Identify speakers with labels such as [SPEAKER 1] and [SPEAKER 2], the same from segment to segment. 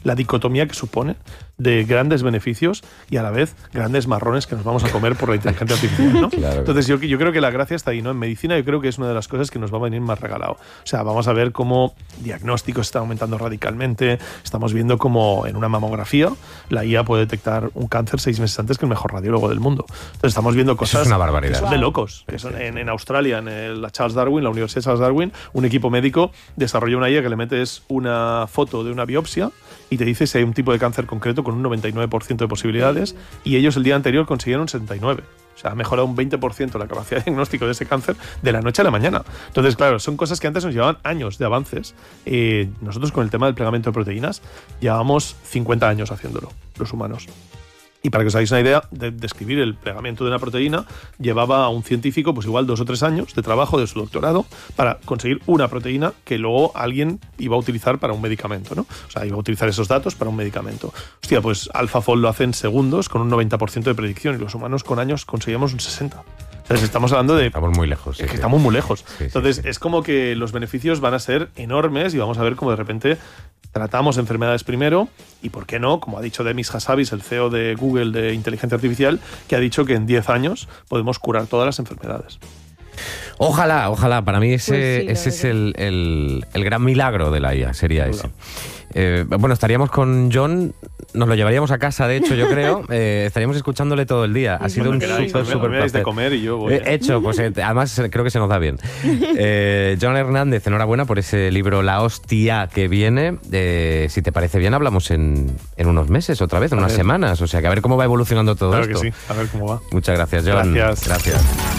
[SPEAKER 1] la dicotomía que supone de grandes beneficios y a la vez grandes marrones que nos vamos a comer por la inteligencia artificial, ¿no?
[SPEAKER 2] Claro.
[SPEAKER 1] Entonces yo creo que la gracia está ahí, ¿no? En medicina yo creo que es una de las cosas que nos va a venir más regalado. O sea, vamos a ver cómo diagnósticos están aumentando radicalmente, estamos viendo cómo en una mamografía la IA puede detectar un cáncer 6 meses antes que el mejor radiólogo del mundo. Entonces estamos viendo cosas
[SPEAKER 2] es una barbaridad.
[SPEAKER 1] que son de locos. Que son en Australia, en la Charles Darwin, la Universidad de Charles Darwin, un equipo médico desarrolló una IA que le metes una foto de una biopsia y te dice si hay un tipo de cáncer concreto con un 99% de posibilidades, y ellos el día anterior consiguieron 79%. O sea, ha mejorado un 20% la capacidad de diagnóstico de ese cáncer de la noche a la mañana. Entonces, claro, son cosas que antes nos llevaban años de avances. Nosotros con el tema del plegamento de proteínas llevamos 50 años haciéndolo, los humanos. Y para que os hagáis una idea, de describir el plegamiento de una proteína llevaba a un científico pues igual 2 o 3 años de trabajo de su doctorado para conseguir una proteína que luego alguien iba a utilizar para un medicamento, ¿no? O sea, iba a utilizar esos datos para un medicamento. Hostia, pues AlphaFold lo hace en segundos con un 90% de predicción y los humanos con años conseguíamos un 60%. Entonces estamos hablando de...
[SPEAKER 2] Estamos muy lejos.
[SPEAKER 1] Es que estamos muy lejos.
[SPEAKER 2] Sí,
[SPEAKER 1] Entonces
[SPEAKER 2] sí.
[SPEAKER 1] es como que los beneficios van a ser enormes y vamos a ver cómo de repente tratamos enfermedades primero y, ¿por qué no? Como ha dicho Demis Hassabis, el CEO de Google de inteligencia artificial, que ha dicho que en 10 años podemos curar todas las enfermedades.
[SPEAKER 2] Ojalá. Para mí ese
[SPEAKER 3] Pues sí,
[SPEAKER 2] es el gran milagro de la IA, sería ese. Bueno, estaríamos con John, nos lo llevaríamos a casa, de hecho, yo creo. Estaríamos escuchándole todo el día. Ha sido un súper
[SPEAKER 1] Me dais de
[SPEAKER 2] placer.
[SPEAKER 1] comer y yo voy.
[SPEAKER 2] Hecho, pues además creo que se nos da bien. John Hernández, enhorabuena por ese libro La hostia que viene. Si te parece bien, hablamos en unos meses otra vez, en unas semanas. O sea, que a ver cómo va evolucionando todo
[SPEAKER 1] Claro
[SPEAKER 2] esto.
[SPEAKER 1] que sí, a ver cómo va.
[SPEAKER 2] Muchas gracias, John.
[SPEAKER 1] Gracias.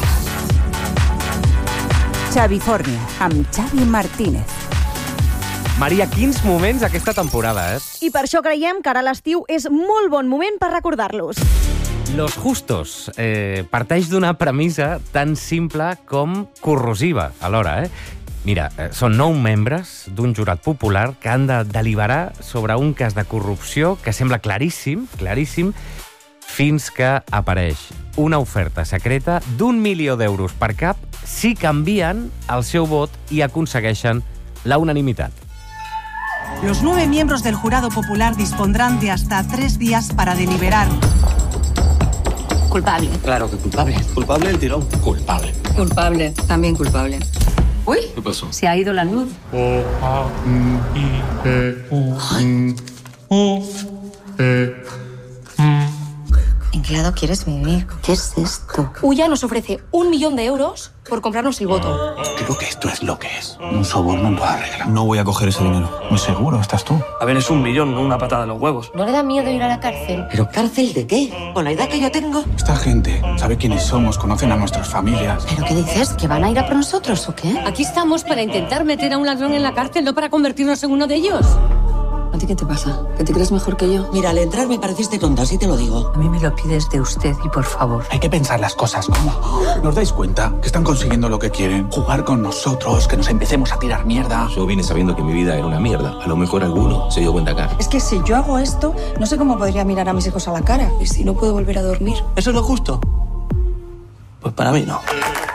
[SPEAKER 4] Xavifornia, amb Xavi Martínez.
[SPEAKER 2] Maria, quins moments aquesta temporada,
[SPEAKER 3] I per això creiem que ara l'estiu és molt bon moment per recordar-los.
[SPEAKER 2] Los Justos parteix d'una premissa tan simple com corrosiva, alhora, Mira, són 9 membres d'un jurat popular que han de deliberar sobre un cas de corrupció que sembla claríssim, fins que apareix una oferta secreta d'1 milió d'euros per cap si canvien el seu vot i aconsegueixen la unanimitat.
[SPEAKER 5] Los 9 miembros del jurado popular dispondrán de hasta 3 días para deliberar.
[SPEAKER 6] Culpable.
[SPEAKER 7] Claro que culpable. Culpable el tirón. Culpable.
[SPEAKER 6] Culpable. También culpable. Uy,
[SPEAKER 7] ¿Qué pasó?
[SPEAKER 6] se ha ido la luz. ¿En qué lado quieres vivir? ¿Qué es esto?
[SPEAKER 8] Uya nos ofrece 1 millón de euros por comprarnos el voto.
[SPEAKER 7] Creo que esto es lo que es. Un soborno en toda regla. No voy a coger ese dinero. Muy seguro, estás tú.
[SPEAKER 9] A ver, es 1 millón, no una patada en los huevos.
[SPEAKER 8] ¿No le da miedo ir a la cárcel?
[SPEAKER 5] ¿Pero cárcel de qué? Con la edad que yo tengo.
[SPEAKER 7] Esta gente sabe quiénes somos, conocen a nuestras familias.
[SPEAKER 8] ¿Pero qué dices? ¿Que van a ir a por nosotros o qué?
[SPEAKER 6] Aquí estamos para intentar meter a un ladrón en la cárcel, no para convertirnos en uno de ellos. ¿A ti qué te pasa? ¿Que te crees mejor que yo?
[SPEAKER 5] Mira, al entrar me pareciste tonta, así te lo digo.
[SPEAKER 6] A mí me lo pides de usted y por favor.
[SPEAKER 7] Hay que pensar las cosas como... ¿Nos dais cuenta que están consiguiendo lo que quieren? Jugar con nosotros, que nos empecemos a tirar mierda.
[SPEAKER 10] Yo vine sabiendo que mi vida era una mierda. A lo mejor alguno se dio cuenta acá.
[SPEAKER 11] Es que si yo hago esto, no sé cómo podría mirar a mis hijos a la cara. ¿Y si no puedo volver a dormir?
[SPEAKER 7] ¿Eso es lo justo? Pues para mí no.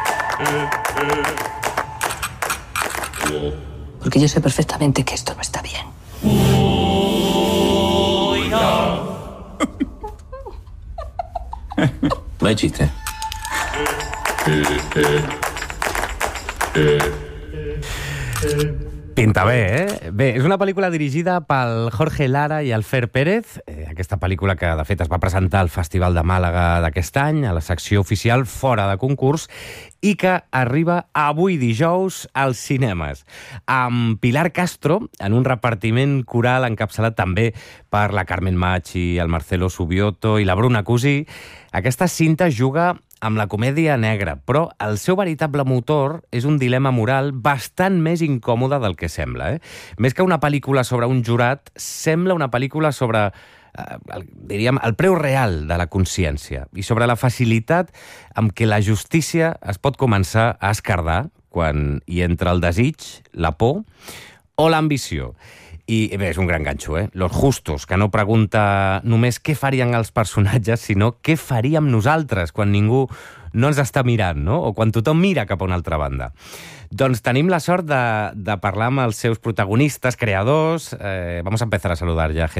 [SPEAKER 6] Porque yo sé perfectamente que esto no está bien.
[SPEAKER 10] No hay chiste.
[SPEAKER 2] Pinta bé, Bé, és una pel·lícula dirigida pel Jorge Lara i el Fer Pérez. Aquesta pel·lícula que, de fet, es va presentar al Festival de Màlaga d'aquest any, a la secció oficial fora de concurs, i que arriba avui dijous als cinemes. Amb Pilar Castro, en un repartiment coral encapçalat també per la Carmen Maig i el Marcelo Subioto i la Bruna Cusí, aquesta cinta juga amb la comèdia negra, però el seu veritable motor és un dilema moral bastant més incòmode del que sembla. Més que una pel·lícula sobre un jurat, sembla una pel·lícula sobre, diríem, el preu real de la consciència i sobre la facilitat amb què la justícia es pot començar a escardar quan hi entra el desig, la por o l'ambició. I bé, és un gran ganxo, Los Justos, que no pregunta només què farien els personatges, sinó què faríem nosaltres quan ningú no ens està mirant, no? O quan tothom mira cap a una altra banda. Doncs tenim la sort de parlar amb els seus protagonistes, creadors. Vamos a empezar a saludar ya gente